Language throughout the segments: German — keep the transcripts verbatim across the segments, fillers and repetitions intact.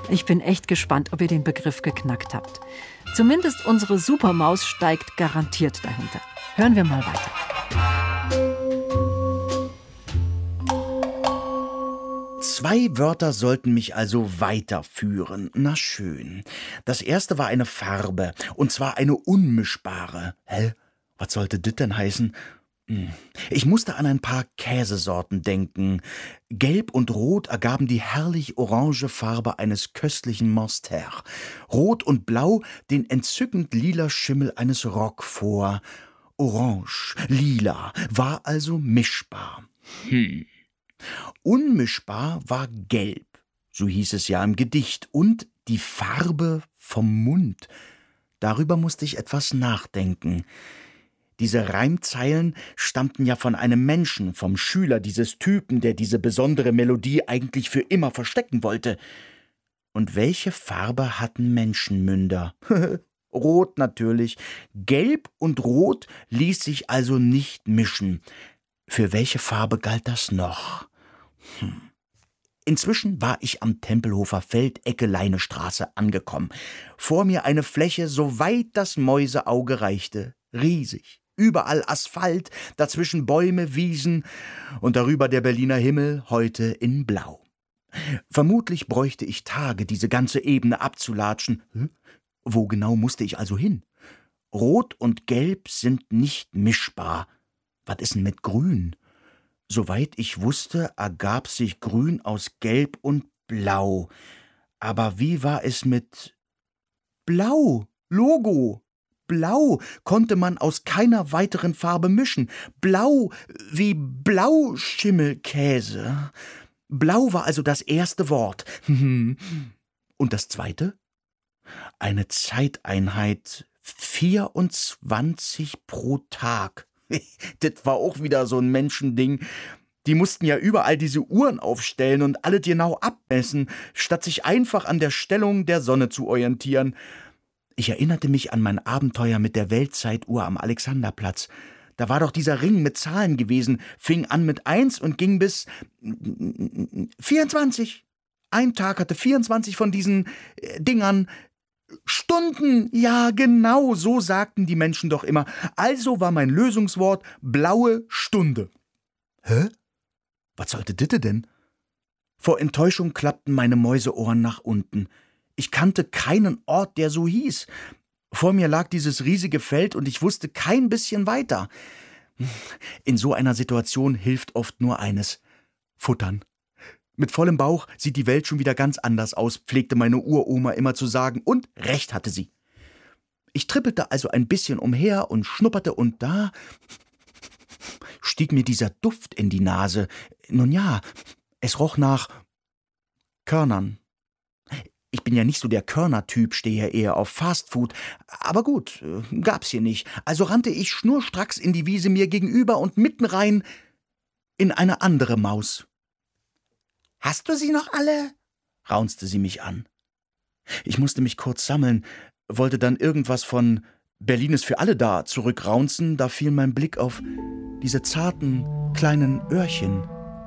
Ich bin echt gespannt, ob ihr den Begriff geknackt habt. Zumindest unsere Supermaus steigt garantiert dahinter. Hören wir mal weiter. Zwei Wörter sollten mich also weiterführen. Na schön. Das erste war eine Farbe, und zwar eine unmischbare. Hä? Was sollte das denn heißen? Hm. Ich musste an ein paar Käsesorten denken. Gelb und Rot ergaben die herrlich orange Farbe eines köstlichen Monster. Rot und Blau den entzückend lila Schimmel eines Roquefort. Orange, lila, war also mischbar. Hm. Unmischbar war Gelb, so hieß es ja im Gedicht, und die Farbe vom Mund. Darüber musste ich etwas nachdenken. Diese Reimzeilen stammten ja von einem Menschen, vom Schüler dieses Typen, der diese besondere Melodie eigentlich für immer verstecken wollte. Und welche Farbe hatten Menschenmünder? Rot natürlich. Gelb und Rot ließ sich also nicht mischen. Für welche Farbe galt das noch? Hm. Inzwischen war ich am Tempelhofer Feld, Ecke Leinestraße, angekommen. Vor mir eine Fläche, so weit das Mäuseauge reichte. Riesig. Überall Asphalt, dazwischen Bäume, Wiesen und darüber der Berliner Himmel, heute in Blau. Vermutlich bräuchte ich Tage, diese ganze Ebene abzulatschen. Hm? Wo genau musste ich also hin? Rot und Gelb sind nicht mischbar. Was ist denn mit Grün? Soweit ich wusste, ergab sich Grün aus Gelb und Blau. Aber wie war es mit Blau? Logo. Blau konnte man aus keiner weiteren Farbe mischen. Blau wie Blauschimmelkäse. Blau war also das erste Wort. Und das zweite? Eine Zeiteinheit vierundzwanzig pro Tag. Das war auch wieder so ein Menschending. Die mussten ja überall diese Uhren aufstellen und alle genau abmessen, statt sich einfach an der Stellung der Sonne zu orientieren. Ich erinnerte mich an mein Abenteuer mit der Weltzeituhr am Alexanderplatz. Da war doch dieser Ring mit Zahlen gewesen, fing an mit eins und ging bis vierundzwanzig. Ein Tag hatte vierundzwanzig von diesen äh, Dingern. Stunden, ja genau, so sagten die Menschen doch immer. Also war mein Lösungswort blaue Stunde. Hä? Was sollte ditte denn? Vor Enttäuschung klappten meine Mäuseohren nach unten. Ich kannte keinen Ort, der so hieß. Vor mir lag dieses riesige Feld und ich wusste kein bisschen weiter. In so einer Situation hilft oft nur eines: Futtern. Mit vollem Bauch sieht die Welt schon wieder ganz anders aus, pflegte meine Uroma immer zu sagen, und recht hatte sie. Ich trippelte also ein bisschen umher und schnupperte, und da stieg mir dieser Duft in die Nase. Nun ja, es roch nach Körnern. Ich bin ja nicht so der Körnertyp, stehe ja eher auf Fastfood, aber gut, gab's hier nicht. Also rannte ich schnurstracks in die Wiese mir gegenüber und mitten rein in eine andere Maus. »Hast du sie noch alle?« raunzte sie mich an. Ich musste mich kurz sammeln, wollte dann irgendwas von »Berlin ist für alle da« zurückraunzen, da fiel mein Blick auf diese zarten, kleinen Öhrchen.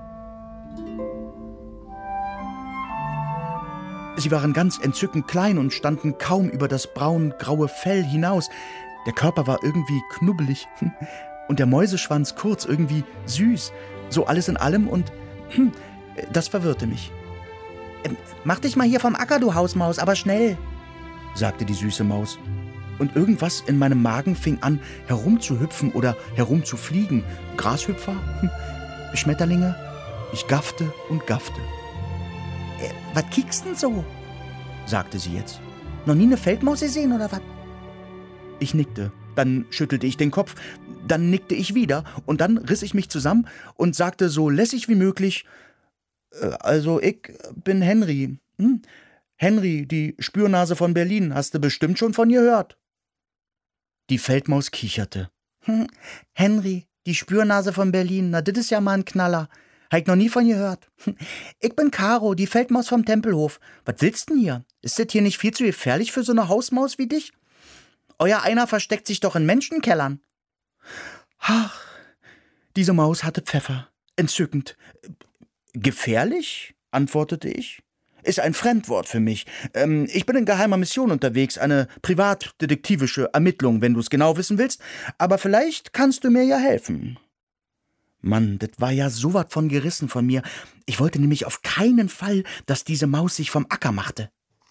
Sie waren ganz entzückend klein und standen kaum über das braun-graue Fell hinaus. Der Körper war irgendwie knubbelig und der Mäuseschwanz kurz, irgendwie süß. So alles in allem, und hm, das verwirrte mich. Ähm, »Mach dich mal hier vom Acker, du Hausmaus, aber schnell«, sagte die süße Maus. Und irgendwas in meinem Magen fing an, herumzuhüpfen oder herumzufliegen. Grashüpfer, hm, Schmetterlinge. Ich gaffte und gaffte. Äh, »Was kiekst denn so?«, sagte sie jetzt. »Noch nie eine Feldmaus gesehen, oder was?« Ich nickte. Dann schüttelte ich den Kopf. Dann nickte ich wieder. Und dann riss ich mich zusammen und sagte so lässig wie möglich: »Also, ich bin Henry. Hm? Henry, die Spürnase von Berlin. Hast du bestimmt schon von gehört?« Die Feldmaus kicherte. Hm, »Henry, die Spürnase von Berlin. Na, das ist ja mal ein Knaller. Hab ich noch nie von gehört. Ich bin Caro, die Feldmaus vom Tempelhof. Was willst denn hier? Ist das hier nicht viel zu gefährlich für so eine Hausmaus wie dich? Euer einer versteckt sich doch in Menschenkellern.« Ach, diese Maus hatte Pfeffer. Entzückend. »Gefährlich?«, antwortete ich. ist ein Fremdwort für mich. Ähm, ich bin in geheimer Mission unterwegs, eine privatdetektivische Ermittlung, wenn du es genau wissen willst. Aber vielleicht kannst du mir ja helfen. Mann, das war ja so was von gerissen von mir. Ich wollte nämlich auf keinen Fall, dass diese Maus sich vom Acker machte.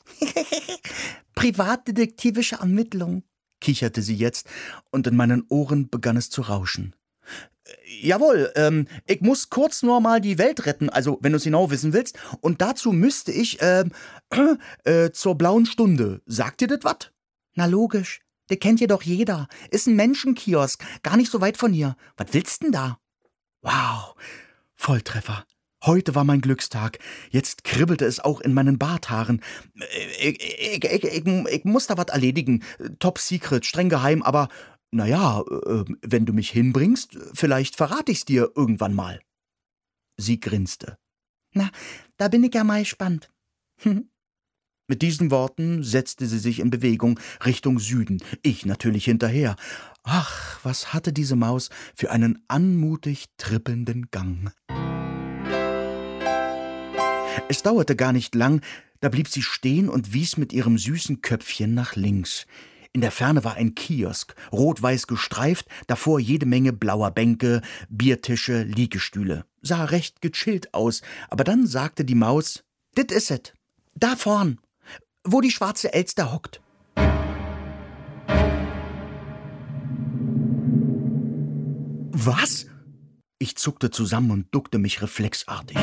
Privatdetektivische Ermittlung, kicherte sie jetzt, und in meinen Ohren begann es zu rauschen. Jawohl, ähm, ich muss kurz nur mal die Welt retten, also wenn du es genau wissen willst. Und dazu müsste ich, ähm, äh, zur blauen Stunde. Sagt dir das was? Na logisch, der kennt ja doch jeder. Ist ein Menschenkiosk, gar nicht so weit von hier. Was willst denn da? Wow, Volltreffer. Heute war mein Glückstag. Jetzt kribbelte es auch in meinen Barthaaren. Ich, ich, ich, ich, ich muss da was erledigen. Top secret, streng geheim, aber naja, äh, wenn du mich hinbringst, vielleicht verrate ich's dir irgendwann mal. Sie grinste. Na, da bin ich ja mal gespannt. Mit diesen Worten setzte sie sich in Bewegung Richtung Süden, ich natürlich hinterher. Ach, was hatte diese Maus für einen anmutig trippelnden Gang. Es dauerte gar nicht lang, da blieb sie stehen und wies mit ihrem süßen Köpfchen nach links. In der Ferne war ein Kiosk, rot-weiß gestreift, davor jede Menge blauer Bänke, Biertische, Liegestühle. Sah recht gechillt aus, aber dann sagte die Maus, »Dit is et, da vorn, wo die schwarze Elster hockt.« »Was?« Ich zuckte zusammen und duckte mich reflexartig.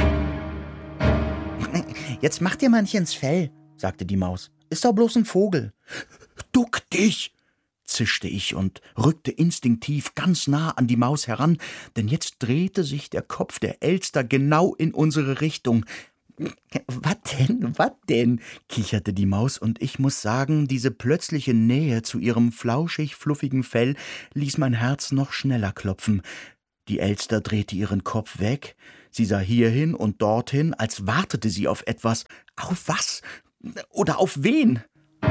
»Jetzt mach dir manch ins Fell«, sagte die Maus. »Ist doch bloß ein Vogel.« »Duck dich«, zischte ich und rückte instinktiv ganz nah an die Maus heran, denn jetzt drehte sich der Kopf der Elster genau in unsere Richtung. »Was denn, was denn?« kicherte die Maus, und ich muss sagen, diese plötzliche Nähe zu ihrem flauschig-fluffigen Fell ließ mein Herz noch schneller klopfen. Die Elster drehte ihren Kopf weg, sie sah hierhin und dorthin, als wartete sie auf etwas. Auf was? Oder auf wen?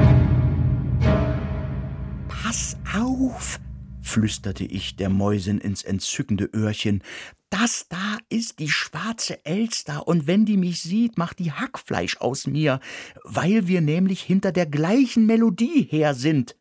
»Pass auf«, flüsterte ich der Mäusin ins entzückende Öhrchen. »Das da ist die schwarze Elster, und wenn die mich sieht, macht die Hackfleisch aus mir, weil wir nämlich hinter der gleichen Melodie her sind.«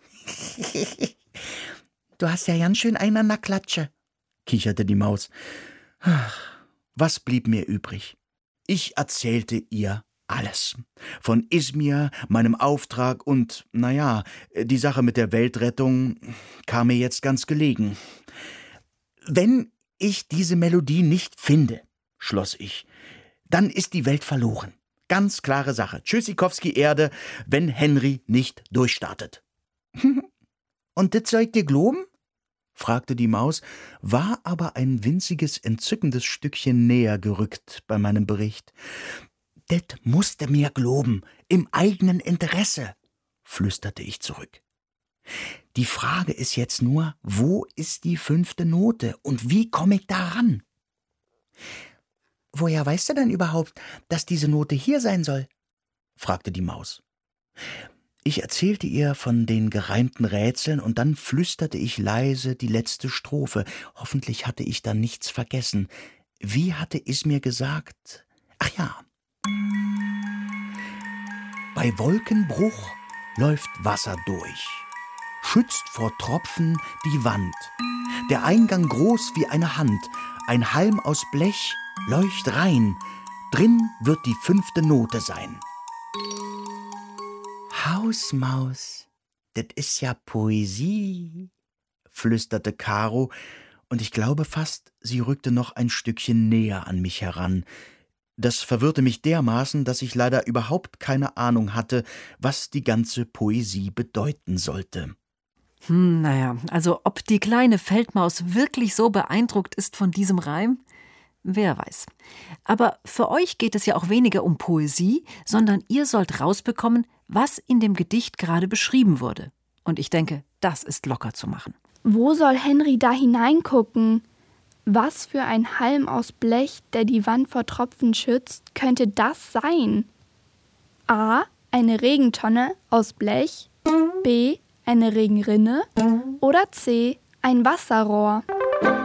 »Du hast ja ganz schön einen an der Klatsche«, kicherte die Maus. Ach, was blieb mir übrig? Ich erzählte ihr alles. Von Izmir, meinem Auftrag und, naja, die Sache mit der Weltrettung kam mir jetzt ganz gelegen. »Wenn ich diese Melodie nicht finde«, schloss ich, »dann ist die Welt verloren. Ganz klare Sache. Tschüssikowski Erde, wenn Henry nicht durchstartet.« »Und das soll ich dir glauben?«, fragte die Maus, war aber ein winziges, entzückendes Stückchen näher gerückt bei meinem Bericht. »Det musste mir glauben, im eigenen Interesse«, flüsterte ich zurück. »Die Frage ist jetzt nur, wo ist die fünfte Note und wie komme ich da ran?« »Woher weißt du denn überhaupt, dass diese Note hier sein soll?«, fragte die Maus. Ich erzählte ihr von den gereimten Rätseln, und dann flüsterte ich leise die letzte Strophe. Hoffentlich hatte ich da nichts vergessen. Wie hatte Izmir gesagt? Ach ja. Bei Wolkenbruch läuft Wasser durch, schützt vor Tropfen die Wand. Der Eingang groß wie eine Hand, ein Halm aus Blech leucht rein, drin wird die fünfte Note sein. »Hausmaus, das ist ja Poesie«, flüsterte Caro, und ich glaube fast, sie rückte noch ein Stückchen näher an mich heran. Das verwirrte mich dermaßen, dass ich leider überhaupt keine Ahnung hatte, was die ganze Poesie bedeuten sollte. Hm, naja, also ob die kleine Feldmaus wirklich so beeindruckt ist von diesem Reim? Wer weiß. Aber für euch geht es ja auch weniger um Poesie, sondern ihr sollt rausbekommen, was in dem Gedicht gerade beschrieben wurde. Und ich denke, das ist locker zu machen. Wo soll Henry da hineingucken? Was für ein Halm aus Blech, der die Wand vor Tropfen schützt, könnte das sein? A. Eine Regentonne aus Blech. B. Eine Regenrinne. Oder C. Ein Wasserrohr.